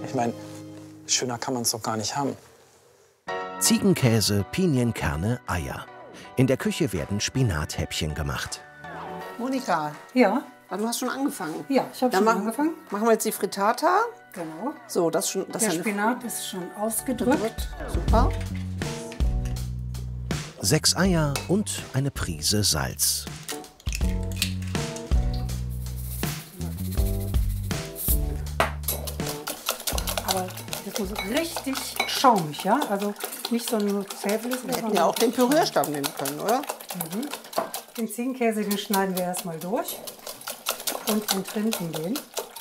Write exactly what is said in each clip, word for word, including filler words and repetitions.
Ich meine, schöner kann man es doch gar nicht haben. Ziegenkäse, Pinienkerne, Eier. In der Küche werden Spinathäppchen gemacht. Monika, Ja, ah, du hast schon angefangen. ja, ich habe Dann schon machen, angefangen. machen wir jetzt die Frittata. Genau. So, das schon. Das Der ist ja eine- Spinat ist schon ausgedrückt. Super. Sechs Eier und eine Prise Salz. Aber das muss richtig schaumig, ja? Also nicht so nur zähflüssig. Wir hätten ja auch den Pürierstab nehmen können, oder? Den Ziegenkäse, den schneiden wir erstmal durch und entrinden den.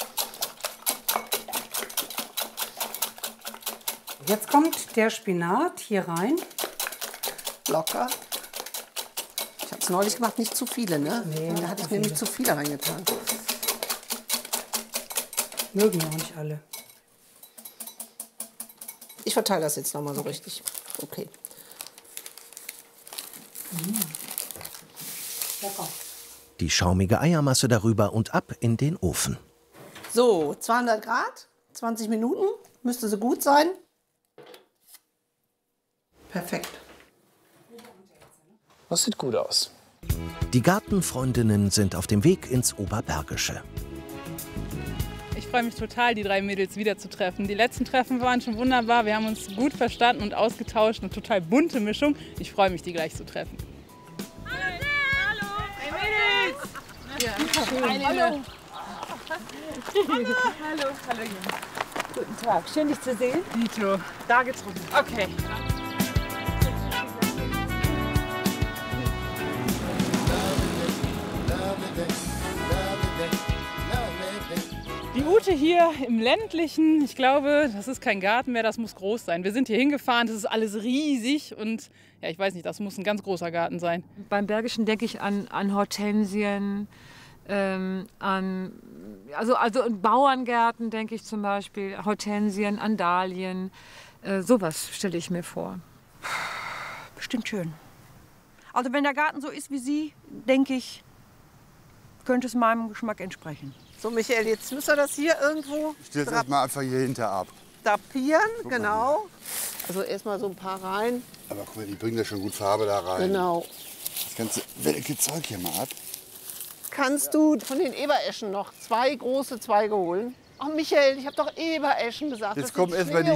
Jetzt kommt der Spinat hier rein. Locker. Ich habe es neulich gemacht, nicht zu viele, ne? Nee, da nicht hatte zu ich nämlich viele. zu viele reingetan. Mögen ja auch nicht alle. Ich verteile das jetzt noch mal so richtig. Okay. Lecker. Die schaumige Eiermasse darüber und ab in den Ofen. So, zweihundert Grad, zwanzig Minuten. Müsste so gut sein. Perfekt. Das sieht gut aus. Die Gartenfreundinnen sind auf dem Weg ins Oberbergische. Ich freue mich total, die drei Mädels wiederzutreffen. Die letzten Treffen waren schon wunderbar. Wir haben uns gut verstanden und ausgetauscht. Eine total bunte Mischung. Ich freue mich, die gleich zu treffen. Hallo! Hey Mädels! Ja, schön. Hallo! Hallo! Hallo! Hallo, Jungs. Guten Tag. Schön, dich zu sehen. Dito. Da getroffen. Okay. Die Ute hier im ländlichen, ich glaube, das ist kein Garten mehr, das muss groß sein. Wir sind hier hingefahren, das ist alles riesig und ja, ich weiß nicht, das muss ein ganz großer Garten sein. Beim Bergischen denke ich an, an Hortensien, ähm, an also, also in Bauerngärten denke ich zum Beispiel, Hortensien, an Dahlien, äh, sowas stelle ich mir vor. Bestimmt schön. Also wenn der Garten so ist wie Sie, denke ich, könnte es meinem Geschmack entsprechen. So, Michael, jetzt müssen wir das hier irgendwo Ich stelle das mal einfach hier hinter ab. drapieren. Guck mal Genau. Also erstmal so ein paar rein. Aber guck mal, die bringen da schon gut Farbe da rein. Genau. Das ganze welke Zeug hier mal ab. Kannst du von den Ebereschen noch zwei große Zweige holen? Oh, Michael, ich habe doch Ebereschen gesagt. Jetzt Das kommen sind erst mal die